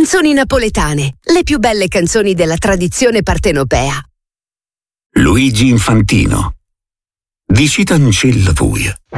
Canzoni napoletane, le più belle canzoni della tradizione partenopea. Luigi Infantino. Dici t'ancella vuia.